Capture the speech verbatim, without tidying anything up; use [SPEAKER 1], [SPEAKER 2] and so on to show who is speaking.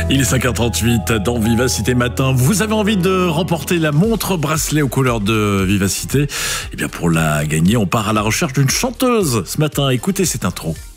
[SPEAKER 1] Il est cinq heures trente-huit dans Vivacité Matin. Vous avez envie de remporter la montre bracelet aux couleurs de Vivacité? Eh bien, pour la gagner, on part à la recherche d'une chanteuse ce matin. Écoutez cette intro.